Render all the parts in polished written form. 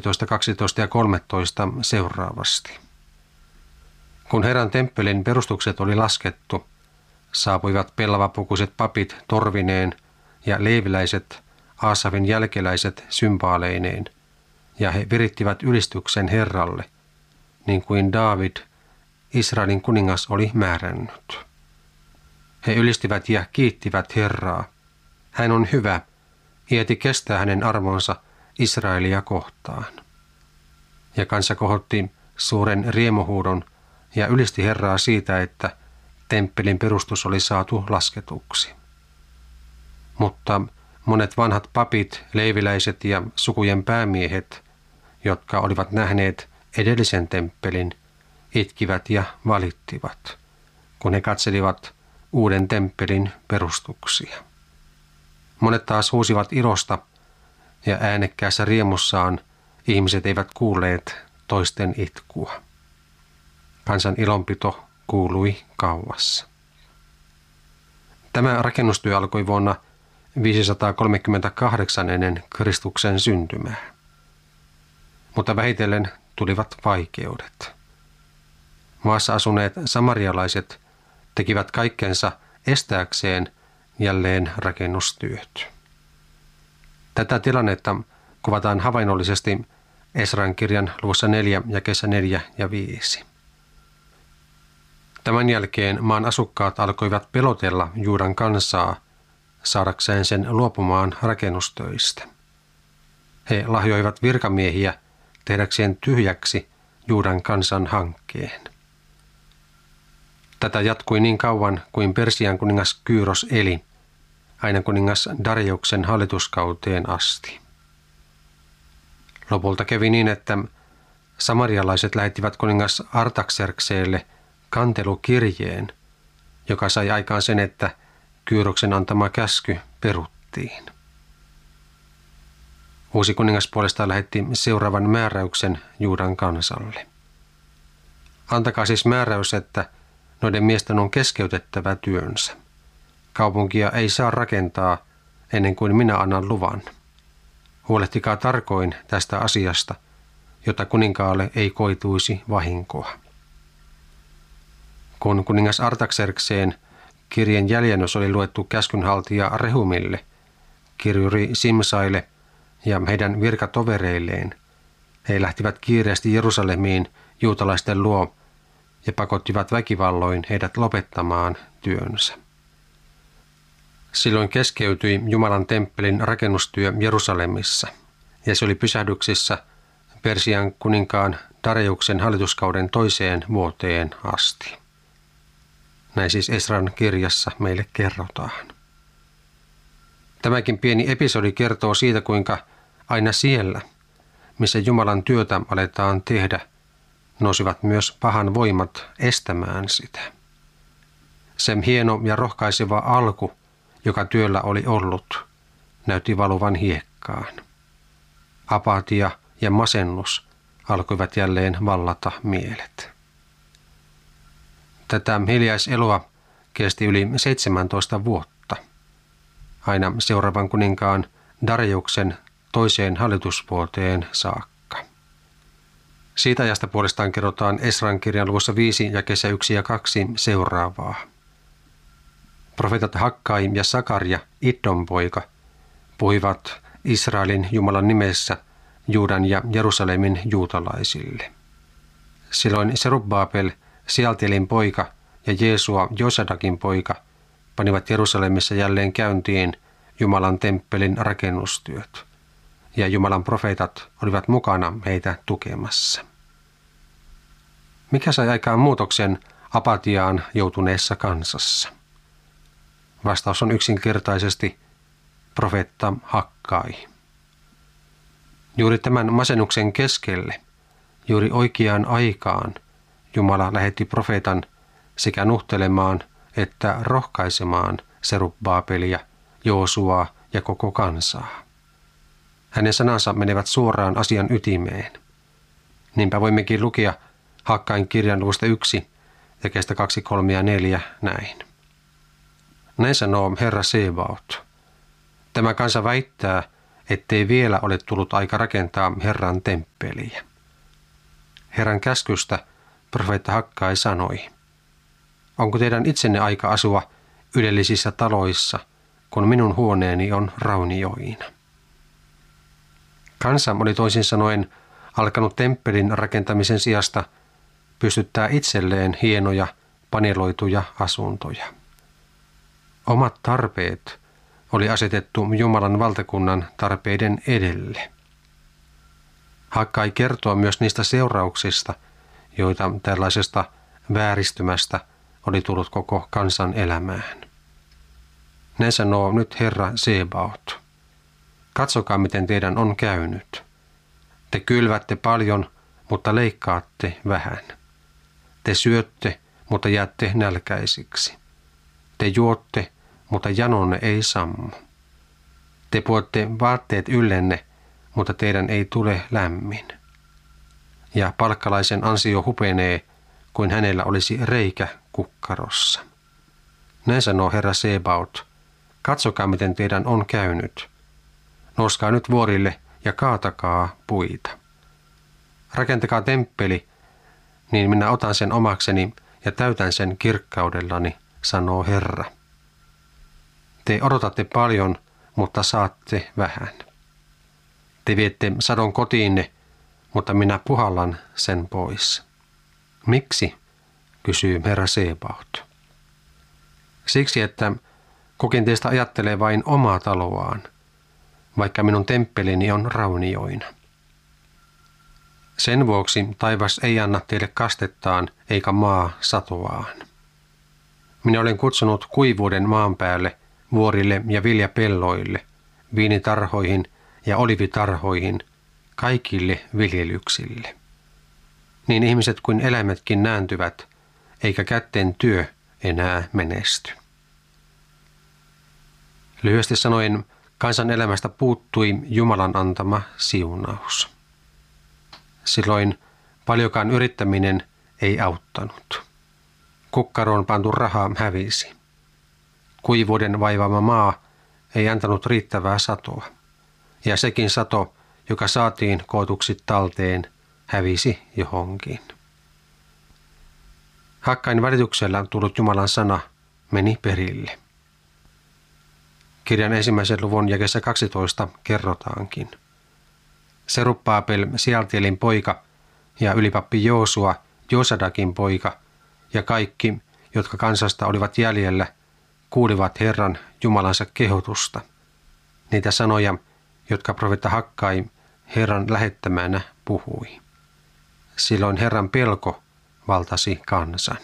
11, 12 ja 13 seuraavasti. Kun Herran temppelin perustukset oli laskettu, saapuivat pellavapukuiset papit torvineen ja leeviläiset Aasavin jälkeläiset symbaaleineen, ja he virittivät ylistyksen Herralle, niin kuin Daavid, Israelin kuningas, oli määrännyt. He ylistivät ja kiittivät Herraa. Hän on hyvä, iäti kestää hänen armonsa Israelia kohtaan. Ja kansa kohotti suuren riemuhuudon ja ylisti Herraa siitä, että temppelin perustus oli saatu lasketuksi. Mutta monet vanhat papit, leeviläiset ja sukujen päämiehet, jotka olivat nähneet edellisen temppelin, itkivät ja valittivat, kun he katselivat uuden temppelin perustuksia. Monet taas huusivat ilosta, ja äänekkäässä riemussaan ihmiset eivät kuulleet toisten itkua. Kansan ilonpito kuului kauas. Tämä rakennustyö alkoi vuonna 538 ennen Kristuksen syntymää. Mutta vähitellen tulivat vaikeudet. Maassa asuneet samarialaiset tekivät kaikkensa estääkseen jälleen rakennustyöt. Tätä tilannetta kuvataan havainnollisesti Esran kirjan luvussa 4 jakeissa 4 ja 5. Tämän jälkeen maan asukkaat alkoivat pelotella Juudan kansaa saadakseen sen luopumaan rakennustöistä. He lahjoivat virkamiehiä tehdäkseen tyhjäksi Juudan kansan hankkeen. Tätä jatkui niin kauan kuin Persian kuningas Kyros eli, aina kuningas Dariuksen hallituskauteen asti. Lopulta kävi niin, että samarialaiset lähettivät kuningas Artaxerxeelle kantelukirjeen, joka sai aikaan sen, että Kyroksen antama käsky peruttiin. Uusi kuningas puolestaan lähetti seuraavan määräyksen Juudan kansalle. Antakaa siis määräys, että noiden miesten on keskeytettävä työnsä. Kaupunkia ei saa rakentaa ennen kuin minä annan luvan. Huolehtikaa tarkoin tästä asiasta, jotta kuninkaalle ei koituisi vahinkoa. Kun kuningas Artaxerxeen kirjeen jäljennös oli luettu käskynhaltija Rehumille, kirjuri Simsaille ja heidän virkatovereilleen, he lähtivät kiireesti Jerusalemiin juutalaisten luo ja pakottivat väkivalloin heidät lopettamaan työnsä. Silloin keskeytyi Jumalan temppelin rakennustyö Jerusalemissa, ja se oli pysähdyksissä Persian kuninkaan Dariuksen hallituskauden 2. vuoteen asti. Näin siis Esran kirjassa meille kerrotaan. Tämäkin pieni episodi kertoo siitä, kuinka aina siellä, missä Jumalan työtä aletaan tehdä, nousivat myös pahan voimat estämään sitä. Se hieno ja rohkaiseva alku, joka työllä oli ollut, näytti valuvan hiekkaan. Apatia ja masennus alkoivat jälleen vallata mielet. Tätä hiljaiseloa kesti yli 17 vuotta, aina seuraavan kuninkaan Dariuksen 2. hallitusvuoteen saakka. Siitä ajasta puolestaan kerrotaan Esran kirjan luvussa 5 jakeissa 1 ja 2 seuraavaa. Profeetat Hakkai ja Sakaria, Iddon poika, puhuivat Israelin Jumalan nimessä Juudan ja Jerusalemin juutalaisille. Silloin Serubbabel, Sialtielin poika, ja Jeesua, Josadakin poika, panivat Jerusalemissa jälleen käyntiin Jumalan temppelin rakennustyöt, ja Jumalan profeetat olivat mukana heitä tukemassa. Mikä sai aikaan muutoksen apatiaan joutuneessa kansassa? Vastaus on yksinkertaisesti profeetta Hakkai. Juuri tämän masennuksen keskelle, juuri oikeaan aikaan, Jumala lähetti profeetan sekä nuhtelemaan että rohkaisemaan Serubbabelia, Joosuaa ja koko kansaa. Hänen sanansa menevät suoraan asian ytimeen. Niinpä voimmekin lukea Hakkain kirjan luvusta 1, jakeista 2, 3 ja 4 näin. Näin sanoo Herra Sebaot. Tämä kansa väittää, ettei vielä ole tullut aika rakentaa Herran temppeliä. Herran käskystä profeetta Hakkai sanoi, onko teidän itsenne aika asua ylellisissä taloissa, kun minun huoneeni on raunioina? Kansa oli toisin sanoen alkanut temppelin rakentamisen sijasta pystyttää itselleen hienoja paneloituja asuntoja. Omat tarpeet oli asetettu Jumalan valtakunnan tarpeiden edelle. Hakkai kertoo myös niistä seurauksista, joita tällaisesta vääristymästä oli tullut koko kansan elämään. Näin sanoo nyt Herra Sebaot. Katsokaa, miten teidän on käynyt. Te kylvätte paljon, mutta leikkaatte vähän. Te syötte, mutta jäätte nälkäisiksi. Te juotte, mutta janonne ei sammu. Te puotte vaatteet yllenne, mutta teidän ei tule lämmin. Ja palkkalaisen ansio hupenee, kuin hänellä olisi reikä kukkarossa. Näin sanoo Herra Sebaot. Katsokaa, miten teidän on käynyt. Nouskaa nyt vuorille ja kaatakaa puita. Rakentakaa temppeli, niin minä otan sen omakseni ja täytän sen kirkkaudellani, sanoo Herra. Te odotatte paljon, mutta saatte vähän. Te viette sadon kotiinne, mutta minä puhallan sen pois. Miksi? Kysyy Herra Sebaot. Siksi, että kukin teistä ajattelee vain omaa taloaan, vaikka minun temppelini on raunioina. Sen vuoksi taivas ei anna teille kastettaan eikä maa satoaan. Minä olen kutsunut kuivuuden maan päälle, vuorille ja viljapelloille, viinitarhoihin ja olivitarhoihin, kaikille viljelyksille. Niin ihmiset kuin eläimetkin nääntyvät, eikä kätten työ enää menesty. Lyhyesti sanoen, kansan elämästä puuttui Jumalan antama siunaus. Silloin paljonkaan yrittäminen ei auttanut. Kukkaroon pantu raha hävisi. Kuivuuden vaivaama maa ei antanut riittävää satoa. Ja sekin sato, joka saatiin kootuksi talteen, hävisi johonkin. Hakkain välityksellä tullut Jumalan sana meni perille. Kirjan 1. luvun jakeessa 12 kerrotaankin. Serubbaabel, Sealtielin poika, ja ylipappi Joosua, Josadakin poika, ja kaikki, jotka kansasta olivat jäljellä, kuulivat Herran Jumalansa kehotusta, niitä sanoja, jotka profeetta Hakkai Herran lähettämänä puhui. Silloin Herran pelko valtasi kansan.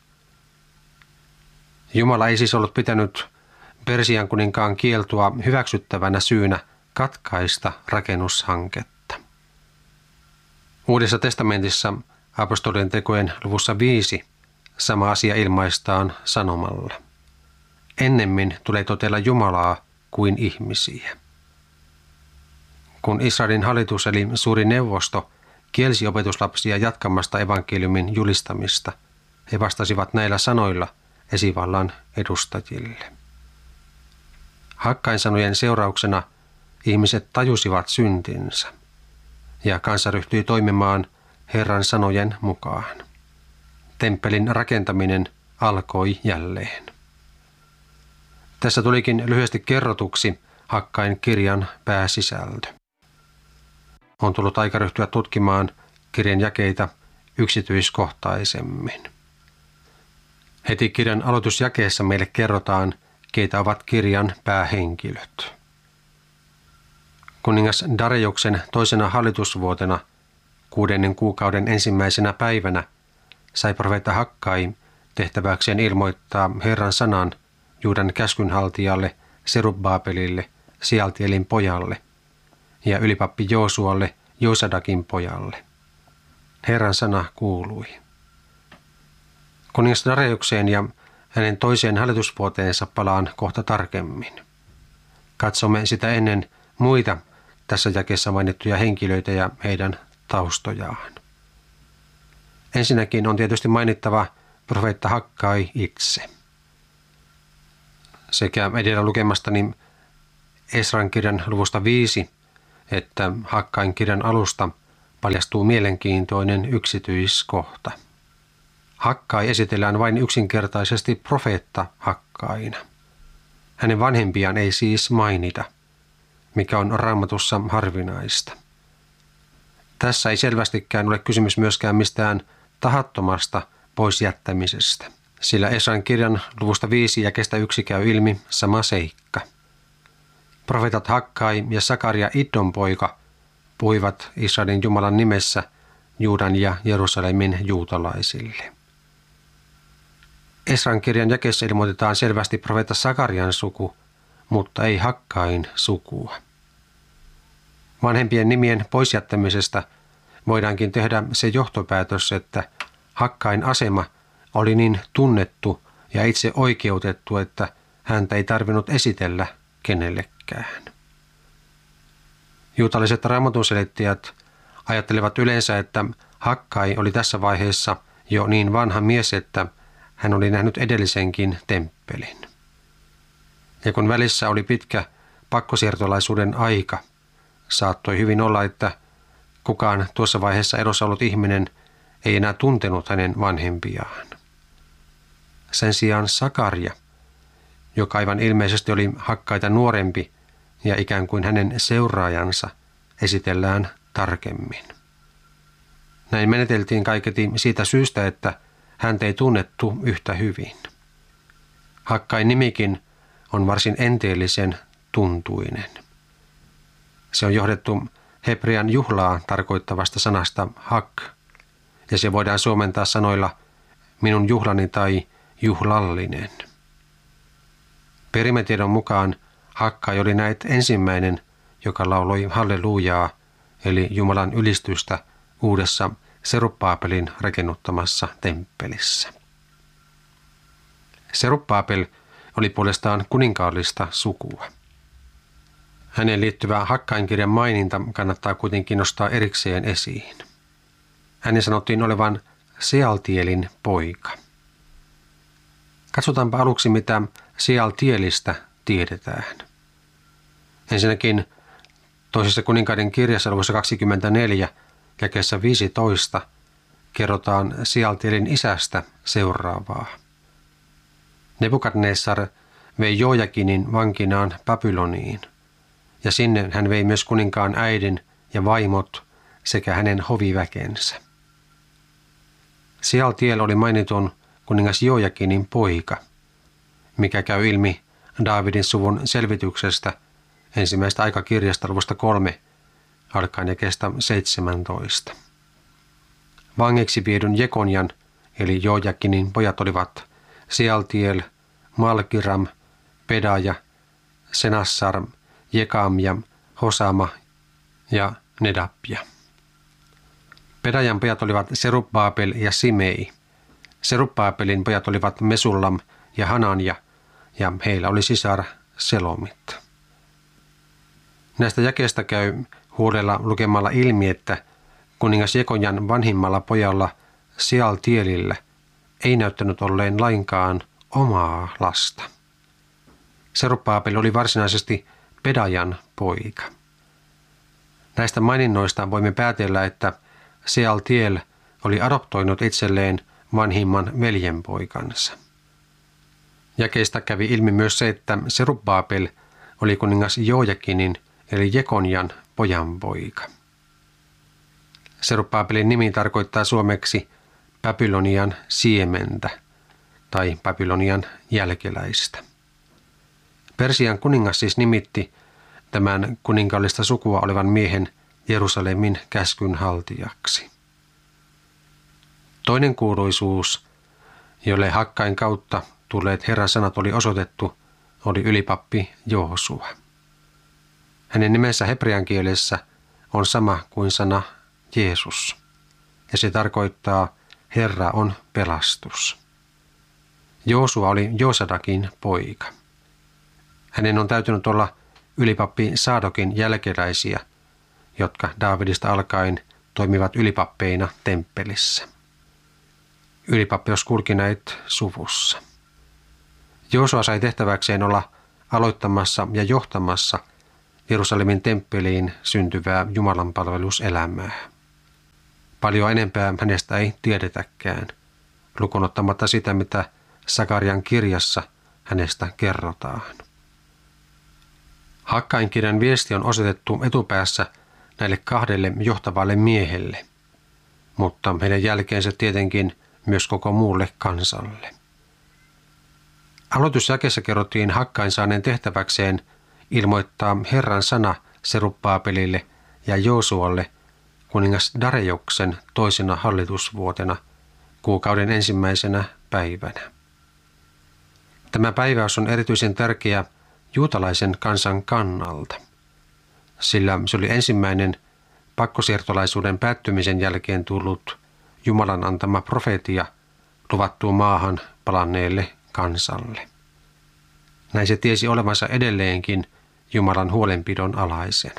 Jumala ei siis ollut pitänyt Persian kuninkaan kieltoa hyväksyttävänä syynä katkaista rakennushanketta. Uudessa testamentissa apostolien tekojen luvussa 5 sama asia ilmaistaan sanomalla. Ennemmin tulee totella Jumalaa kuin ihmisiä. Kun Israelin hallitus eli suuri neuvosto kielsi opetuslapsia jatkamasta evankeliumin julistamista, he vastasivat näillä sanoilla esivallan edustajille. Hakkain sanojen seurauksena ihmiset tajusivat syntinsä, ja kansa ryhtyi toimimaan Herran sanojen mukaan. Temppelin rakentaminen alkoi jälleen. Tässä tulikin lyhyesti kerrotuksi Hakkain kirjan pääsisältö. On tullut aika ryhtyä tutkimaan kirjan jakeita yksityiskohtaisemmin. Heti kirjan aloitusjakeessa meille kerrotaan, keitä ovat kirjan päähenkilöt. Kuningas Darejuksen toisena hallitusvuotena 6. kuukauden 1. päivänä sai profeetta Hakkai tehtäväkseen ilmoittaa Herran sanan Juudan käskynhaltijalle Serubbaabelille, Sealtielin pojalle, ja ylipappi Joosualle, Josadakin pojalle. Herran sana kuului. Kuningas Darejukseen ja hänen toiseen hallitusvuoteensa palaan kohta tarkemmin. Katsomme sitä ennen muita tässä jakeessa mainittuja henkilöitä ja heidän taustojaan. Ensinnäkin on tietysti mainittava profeetta Hakkai itse. Sekä edellä lukemastani Esran kirjan luvusta 5 että Hakkain kirjan alusta paljastuu mielenkiintoinen yksityiskohta. Hakkai esitellään vain yksinkertaisesti profeetta Hakkaina. Hänen vanhempiaan ei siis mainita, mikä on Raamatussa harvinaista. Tässä ei selvästikään ole kysymys myöskään mistään tahattomasta poisjättämisestä, sillä Esran kirjan luvusta 5 jakeesta 1 käy ilmi sama seikka. Profeetat Hakkai ja Sakaria Iddon poika puhuivat Israelin Jumalan nimessä Juudan ja Jerusalemin juutalaisille. Esran kirjan jakeessa ilmoitetaan selvästi profeetta Sakarian suku, mutta ei Hakkain sukua. Vanhempien nimien poisjättämisestä voidaankin tehdä se johtopäätös, että Hakkain asema oli niin tunnettu ja itse oikeutettu, että häntä ei tarvinnut esitellä kenellekään. Juutalaiset raamatunselittäjät ajattelevat yleensä, että Hakkai oli tässä vaiheessa jo niin vanha mies, että hän oli nähnyt edellisenkin temppelin. Ja kun välissä oli pitkä pakkosiirtolaisuuden aika, saattoi hyvin olla, että kukaan tuossa vaiheessa elossa ollut ihminen ei enää tuntenut hänen vanhempiaan. Sen sijaan Sakaria, joka aivan ilmeisesti oli Hakkaita nuorempi ja ikään kuin hänen seuraajansa, esitellään tarkemmin. Näin meneteltiin kaiketi siitä syystä, että häntä ei tunnettu yhtä hyvin. Hakkain nimikin on varsin enteellisen tuntuinen. Se on johdettu hebrean juhlaa tarkoittavasta sanasta hak, ja se voidaan suomentaa sanoilla minun juhlani tai juhlallinen. Perimätiedon mukaan Hakkai oli näet ensimmäinen, joka lauloi hallelujaa, eli Jumalan ylistystä uudessa Serubbaabelin rakennuttamassa temppelissä. Serubbaabel oli puolestaan kuninkaallista sukua. Hänen liittyvä Hakkain kirjan maininta kannattaa kuitenkin nostaa erikseen esiin. Hänen sanottiin olevan Sealtielin poika. Katsotaanpa aluksi, mitä Sealtielistä tiedetään. Ensinnäkin toisessa kuninkaiden kirjassa luvussa 24 jakeessa 15 kerrotaan Sealtielin isästä seuraavaa. Nebukadnessar vei Joojakinin vankinaan Babyloniin, ja sinne hän vei myös kuninkaan äidin ja vaimot sekä hänen hoviväkensä. Sealtiel oli mainitun kuningas Joojakinin poika, mikä käy ilmi Daavidin suvun selvityksestä ensimmäistä aikakirjasta luvusta 3 alkaen jakeesta 17. Vangiksi viedyn Jekonjan eli Joojakinin pojat olivat Sealtiel, Malkiram, Pedaja, Senassar, Jekamja, Hosama ja Nedapja. Pedajan pojat olivat Serubbaabel ja Simei. Serubbaabelin pojat olivat Mesullam ja Hananja, ja heillä oli sisar Selomit. Näistä jakeista käy huolella lukemalla ilmi, että kuningas Jekonjan vanhimmalla pojalla Sealtielillä ei näyttänyt olleen lainkaan omaa lasta. Serubbaabel oli varsinaisesti Pedajan poika. Näistä maininnoista voimme päätellä, että Sealtiel oli adoptoinut itselleen vanhimman veljenpoikansa. Jakeista kävi ilmi myös se, että Serubbaabel oli kuningas Joojakinin eli Jekonjan pojanpoika. Serubbaabelin nimi tarkoittaa suomeksi Babylonian siementä tai Babylonian jälkeläistä. Persian kuningas siis nimitti tämän kuninkaallista sukua olevan miehen Jerusalemin käskynhaltijaksi. Toinen kuuluisuus, jolle Hakkain kautta tulleet Herran sanat oli osoitettu, oli ylipappi Joosua. Hänen nimensä hebrean kielessä on sama kuin sana Jeesus, ja se tarkoittaa Herra on pelastus. Joosua oli Joosadakin poika. Hänen on täytynyt olla ylipappi Saadokin jälkeläisiä, jotka Daavidista alkaen toimivat ylipappeina temppelissä. Ylipappeus kulki näet suvussa. Joosua sai tehtäväkseen olla aloittamassa ja johtamassa Jerusalemin temppeliin syntyvää jumalanpalveluselämää. Paljon enempää hänestä ei tiedetäkään, lukuun ottamatta sitä, mitä Sakarian kirjassa hänestä kerrotaan. Hakkain kirjan viesti on osoitettu etupäässä näille kahdelle johtavalle miehelle, mutta heidän jälkeensä tietenkin myös koko muulle kansalle. Aloitusjakeessa kerrottiin Hakkain saaneen tehtäväkseen ilmoittaa Herran sana Serubbaabelille ja Joosualle kuningas Darejuksen toisena hallitusvuotena kuukauden ensimmäisenä päivänä. Tämä päiväys on erityisen tärkeä juutalaisen kansan kannalta, sillä se oli ensimmäinen pakkosiirtolaisuuden päättymisen jälkeen tullut Jumalan antama profeetia luvattuun maahan palanneelle kansalle. Näin se tiesi olevansa edelleenkin Jumalan huolenpidon alaisena.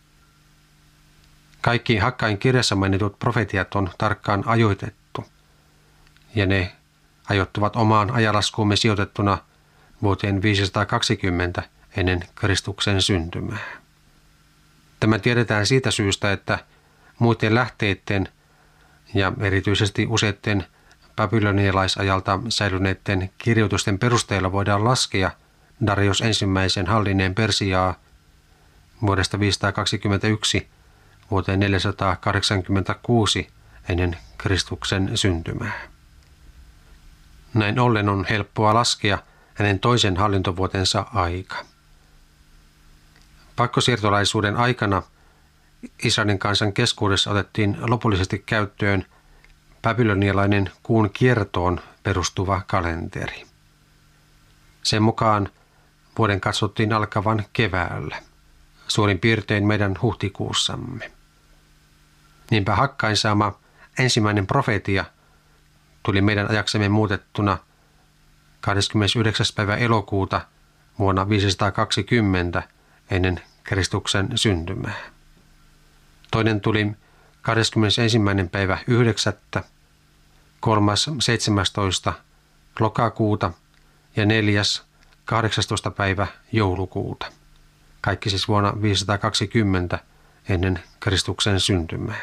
Kaikki Hakkain kirjassa mainitut profetiat on tarkkaan ajoitettu, ja ne ajoittuvat omaan ajalaskuumme sijoitettuna vuoteen 520 ennen Kristuksen syntymää. Tämä tiedetään siitä syystä, että muiden lähteiden ja erityisesti useiden babylonialaisajalta säilyneiden kirjoitusten perusteella voidaan laskea Darius ensimmäisen hallineen Persiaa vuodesta 521 vuoteen 486 ennen Kristuksen syntymää. Näin ollen on helppoa laskea hänen toisen hallintovuotensa aika. Pakkosiirtolaisuuden aikana Israelin kansan keskuudessa otettiin lopullisesti käyttöön babylonialainen kuun kiertoon perustuva kalenteri. Sen mukaan vuoden katsottiin alkavan keväällä, suurin piirtein meidän huhtikuussamme. Niinpä Hakkain saama ensimmäinen profeetia tuli meidän ajaksemme muutettuna 29. päivä elokuuta vuonna 520 ennen Kristuksen syntymää. Toinen tuli 21. päivä 9., kolmas 17. lokakuuta ja neljäs 18. päivä joulukuuta. Kaikki siis vuonna 520 ennen Kristuksen syntymää.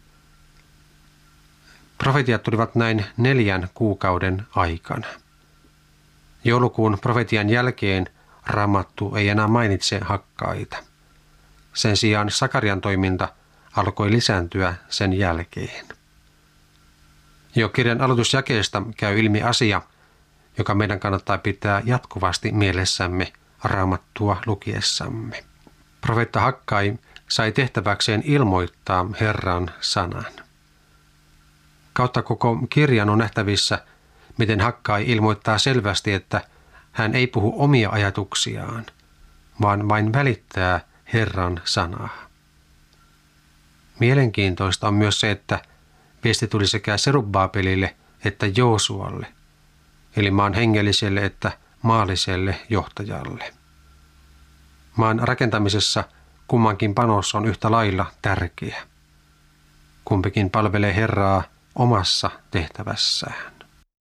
Profetiat tulivat näin 4 kuukauden aikana. Joulukuun profetian jälkeen Raamattu ei enää mainitse Hakkaita. Sen sijaan Sakarian toiminta alkoi lisääntyä sen jälkeen. Jo kirjan aloitusjakeesta käy ilmi asia, joka meidän kannattaa pitää jatkuvasti mielessämme Raamattua lukiessamme. Profeetta Hakkai sai tehtäväkseen ilmoittaa Herran sanan. Kautta koko kirjan on nähtävissä, miten Hakkai ilmoittaa selvästi, että hän ei puhu omia ajatuksiaan, vaan vain välittää Herran sanaa. Mielenkiintoista on myös se, että viesti tuli sekä Serubbaabelille että Joosualle, eli maan hengelliselle että maalliselle johtajalle. Maan rakentamisessa kummankin panos on yhtä lailla tärkeä. Kumpikin palvelee Herraa omassa tehtävässään.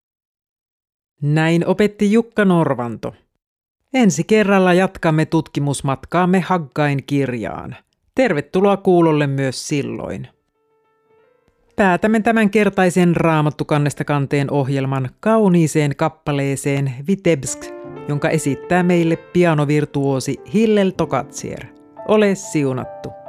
Näin opetti Jukka Norvanto. Ensi kerralla jatkamme tutkimusmatkaamme Hakkain kirjaan. Tervetuloa kuulolle myös silloin. Päätämme tämänkertaisen Raamattukannesta kanteen ohjelman kauniiseen kappaleeseen Vitebsk, jonka esittää meille pianovirtuosi Hillel Tokatsier. Ole siunattu.